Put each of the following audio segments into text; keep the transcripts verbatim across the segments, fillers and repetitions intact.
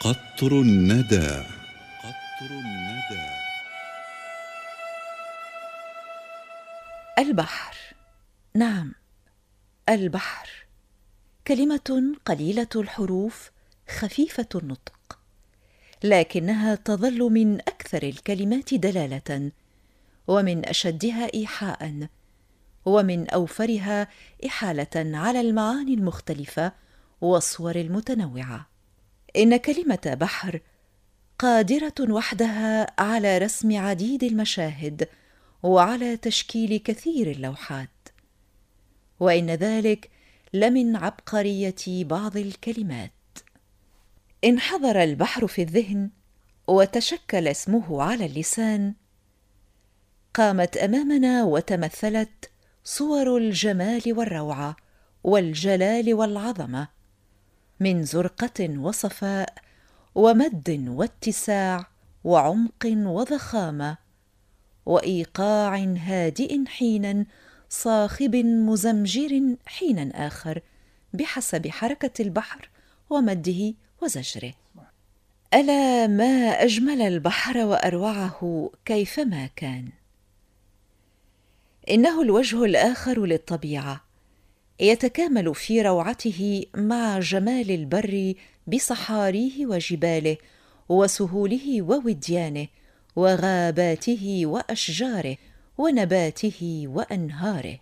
قطر الندى. قطر الندى. البحر، نعم، البحر كلمة قليلة الحروف خفيفة النطق، لكنها تظل من أكثر الكلمات دلالة، ومن أشدها إيحاء، ومن أوفرها إحالة على المعاني المختلفة والصور المتنوعة. إن كلمة بحر قادرة وحدها على رسم عديد المشاهد وعلى تشكيل كثير اللوحات، وإن ذلك لمن عبقرية بعض الكلمات. إن حضر البحر في الذهن وتشكل اسمه على اللسان، قامت أمامنا وتمثلت صور الجمال والروعة والجلال والعظمة، من زرقة وصفاء ومد واتساع وعمق وضخامة وإيقاع هادئ حيناً، صاخب مزمجر حيناً آخر، بحسب حركة البحر ومده وزجره. ألا ما أجمل البحر وأروعه كيفما كان! إنه الوجه الآخر للطبيعة، يتكامل في روعته مع جمال البر بصحاريه وجباله وسهوله ووديانه وغاباته وأشجاره ونباته وأنهاره.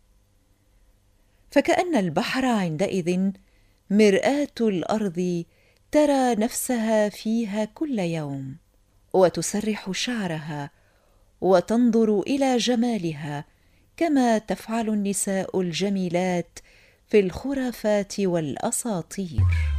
فكأن البحر عندئذ مرآة الأرض، ترى نفسها فيها كل يوم، وتسرح شعرها وتنظر إلى جمالها، كما تفعل النساء الجميلات في الخرافات والأساطير.